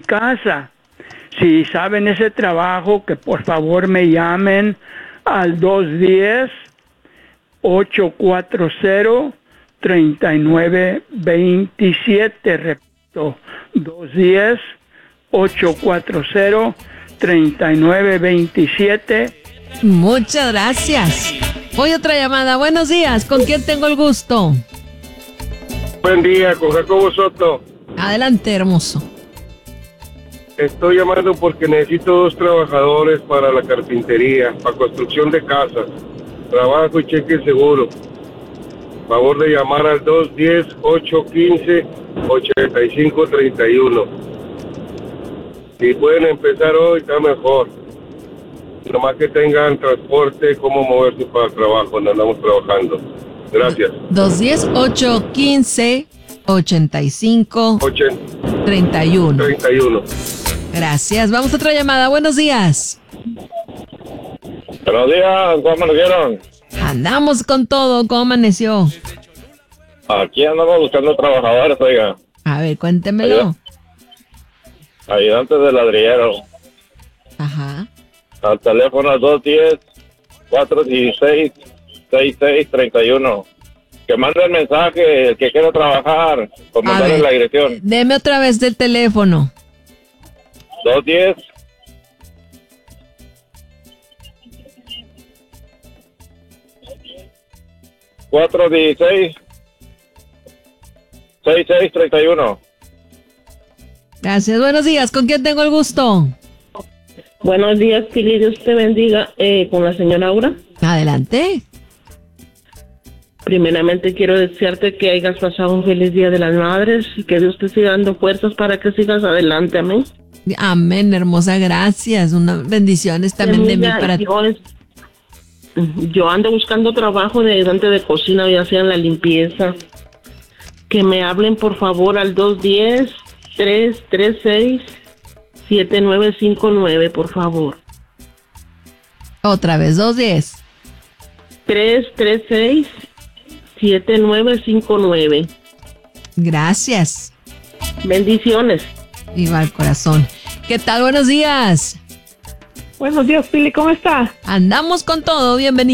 casa. Si saben ese trabajo, que por favor me llamen al 210-840-3927. Repito, 210-840-3927. Muchas gracias. Voy a otra llamada. Buenos días. ¿Con quién tengo el gusto? Buen día, con Jacobo Soto. Adelante, hermoso. Estoy llamando porque necesito 2 trabajadores para la carpintería, para construcción de casas, trabajo y cheque seguro. Favor de llamar al 210-815-8531. Si pueden empezar hoy, está mejor. Nomás que tengan transporte, cómo moverse para el trabajo, no andamos trabajando. Gracias. 210-815-8531. Gracias. Vamos a otra llamada. Buenos días. Buenos días, ¿cómo amanecieron? Andamos con todo. ¿Cómo amaneció? Aquí andamos buscando trabajadores, oiga. A ver, cuéntemelo. Ayudantes de ladrillero. Ajá. Al teléfono 210-416-6631. Que mande el mensaje, el que quiera trabajar, por mandarle la dirección. Deme otra vez del teléfono. 210 416 6631. Gracias. Buenos días. ¿Con quién tengo el gusto? Buenos días, Pili, Dios te bendiga. Con la señora Aura. Adelante. Primeramente quiero desearte que hayas pasado un feliz Día de las Madres y que Dios te siga dando fuerzas para que sigas adelante, amén. Amén, hermosa, gracias. Unas bendiciones también de mí para ti. Yo ando buscando trabajo de ayudante de cocina, ya sea en la limpieza. Que me hablen por favor al 210-336-7959, por favor. Otra vez, 210-336-7959. Gracias. Bendiciones. Viva el corazón. ¿Qué tal? Buenos días. Buenos días, Pili, ¿cómo está? Andamos con todo, bienvenido.